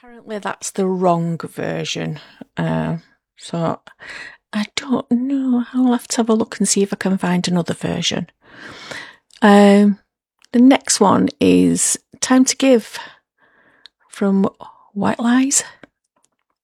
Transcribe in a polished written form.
Apparently that's the wrong version. So I don't know. I'll have to have a look and see if I can find another version. The next one is Time to Give from White Lies.